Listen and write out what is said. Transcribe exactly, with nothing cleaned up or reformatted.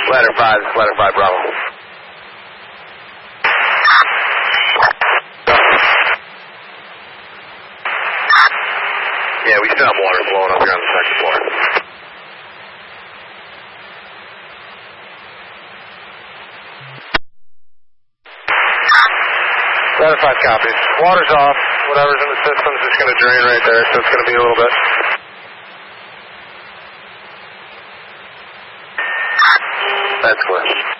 Ladder five, ladder five, Bravo. Yeah, we still have water blowing up here on the second floor. Ladder five copies. Water's off. Whatever's in the system's just going to drain right there, so it's going to be a little bit. That's clear.